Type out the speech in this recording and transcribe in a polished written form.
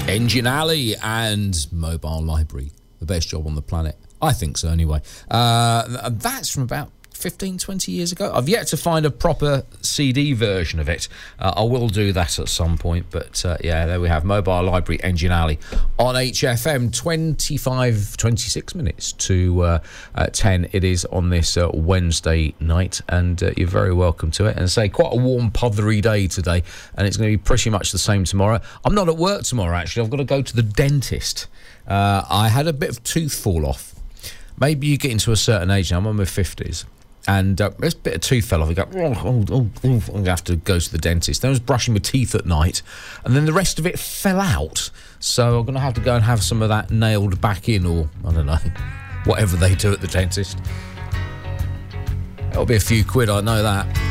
Engine Alley and Mobile Library. The best job on the planet. I think so, anyway. That's from about 15, 20 years ago. I've yet to find a proper CD version of it. I will do that at some point. But, yeah, there we have Mobile Library, Engine Alley on HFM. 26 minutes to 10 it is on this Wednesday night. And you're very welcome to it. And say, quite a warm, pothery day today. And it's going to be pretty much the same tomorrow. I'm not at work tomorrow, actually. I've got to go to the dentist. I had a bit of tooth fall off. Maybe you get into a certain age now. I'm in my 50s. And this bit of tooth fell off. You go, I'm going to have to go to the dentist. Then I was brushing my teeth at night, and then the rest of it fell out. So I'm going to have to go and have some of that nailed back in, or, I don't know, whatever they do at the dentist. It'll be a few quid, I know that.